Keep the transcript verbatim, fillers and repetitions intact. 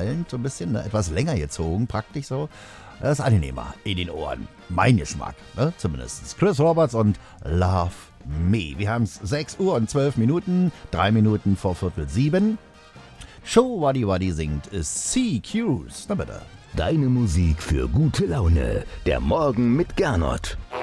langweilend, so ein bisschen, ne? Etwas länger gezogen, praktisch so. Das ist angenehmer in den Ohren. Mein Geschmack, ne? Zumindest. Chris Roberts und Love Me. Wir haben es sechs Uhr und zwölf Minuten, drei Minuten vor Viertel sieben. Show Waddy Waddy singt C Q's. Na bitte. Deine Musik für gute Laune. Der Morgen mit Gernot.